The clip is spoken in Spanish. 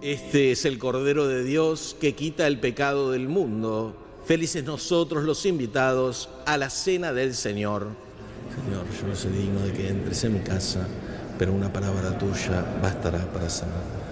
Este es el Cordero de Dios que quita el pecado del mundo. Felices nosotros los invitados a la cena del Señor. Señor, yo no soy digno de que entres en mi casa, pero una palabra tuya bastará para sanarme.